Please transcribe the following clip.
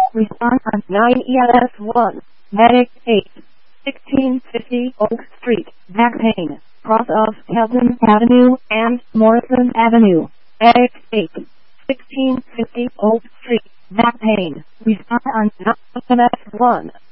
Response on 9 ELS1. Medic 8. 1650 Oak Street, back pain, cross of Kelton Avenue and Morrison Avenue. Medic 8. 1650 Oak Street, back pain. Response on 9 ELS1.